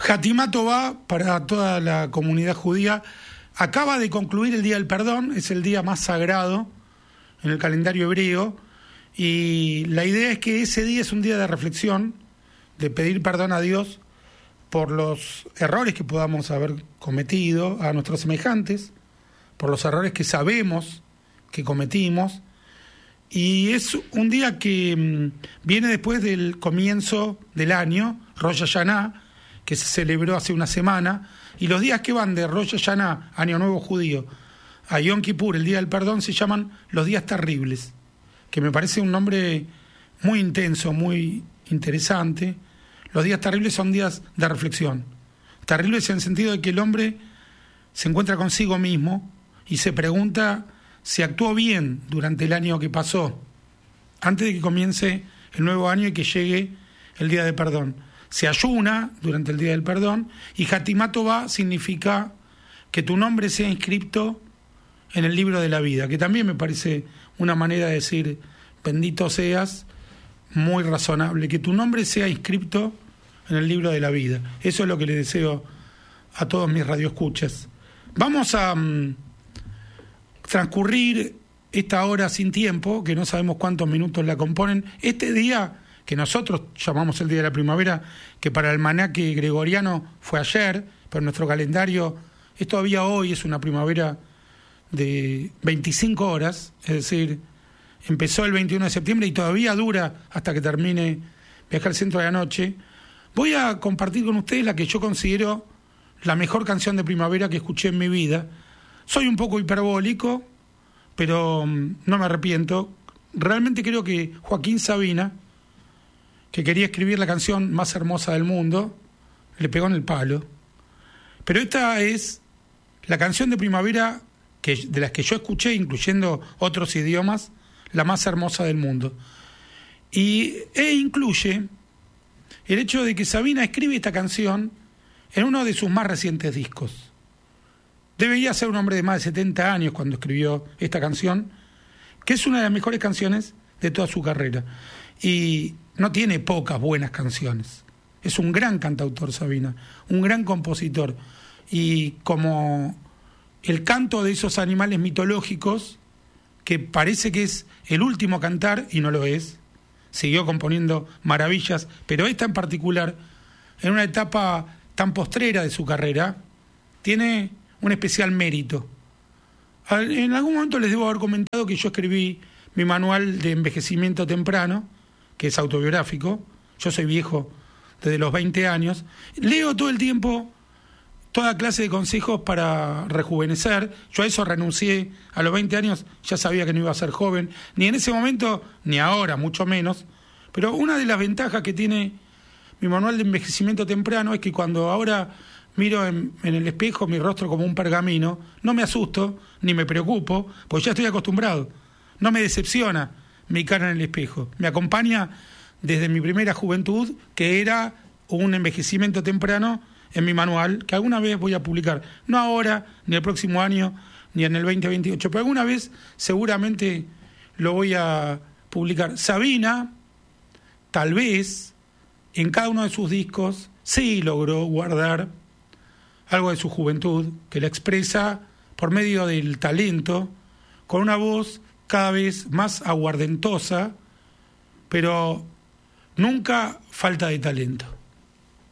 Hatimat Tová para toda la comunidad judía. Acaba de concluir el Día del Perdón, es el día más sagrado en el calendario hebreo, y la idea es que ese día es un día de reflexión, de pedir perdón a Dios por los errores que podamos haber cometido a nuestros semejantes, por los errores que sabemos que cometimos, y es un día que viene después del comienzo del año, Rosh Hashanah, que se celebró hace una semana, y los días que van de Rosh Hashanah, Año Nuevo Judío, a Yom Kippur, el Día del Perdón, se llaman los días terribles, que me parece un nombre muy intenso, muy interesante. Los días terribles son días de reflexión. Terribles en el sentido de que el hombre se encuentra consigo mismo y se pregunta si actuó bien durante el año que pasó, antes de que comience el nuevo año y que llegue el Día de Perdón. Se ayuna durante el Día del Perdón, y Hatimat Tová significa que tu nombre sea inscrito en el libro de la vida, que también me parece una manera de decir bendito seas, muy razonable, que tu nombre sea inscrito en el libro de la vida. Eso es lo que le deseo a todos mis radioescuchas. Vamos a transcurrir esta hora sin tiempo, que no sabemos cuántos minutos la componen. Este día, que nosotros llamamos el Día de la Primavera, que para el almanaque gregoriano fue ayer, pero en nuestro calendario es todavía hoy, es una primavera de 25 horas, es decir, empezó el 21 de septiembre y todavía dura hasta que termine Viaje al Centro de la Noche. Voy a compartir con ustedes la que yo considero la mejor canción de primavera que escuché en mi vida. Soy un poco hiperbólico, pero no me arrepiento. Realmente creo que Joaquín Sabina, que quería escribir la canción más hermosa del mundo, le pegó en el palo. Pero esta es la canción de primavera de las que yo escuché, incluyendo otros idiomas, la más hermosa del mundo. E incluye el hecho de que Sabina escribe esta canción en uno de sus más recientes discos. Debería ser un hombre de más de 70 años cuando escribió esta canción, que es una de las mejores canciones de toda su carrera. Y no tiene pocas buenas canciones. Es un gran cantautor, Sabina, un gran compositor. Y como el canto de esos animales mitológicos, que parece que es el último a cantar, y no lo es, siguió componiendo maravillas, pero esta en particular, en una etapa tan postrera de su carrera, tiene un especial mérito. En algún momento les debo haber comentado que yo escribí mi manual de envejecimiento temprano, que es autobiográfico. Yo soy viejo desde los 20 años. Leo todo el tiempo toda clase de consejos para rejuvenecer. Yo a eso renuncié a los 20 años, ya sabía que no iba a ser joven, ni en ese momento, ni ahora, mucho menos. Pero una de las ventajas que tiene mi manual de envejecimiento temprano es que cuando ahora miro en el espejo mi rostro como un pergamino, no me asusto, ni me preocupo, porque ya estoy acostumbrado. No me decepciona mi cara en el espejo. Me acompaña desde mi primera juventud, que era un envejecimiento temprano en mi manual, que alguna vez voy a publicar. No ahora, ni el próximo año, ni en el 2028, pero alguna vez seguramente lo voy a publicar. Sabina, tal vez, en cada uno de sus discos, sí logró guardar algo de su juventud, que la expresa por medio del talento, con una voz cada vez más aguardentosa, pero nunca falta de talento.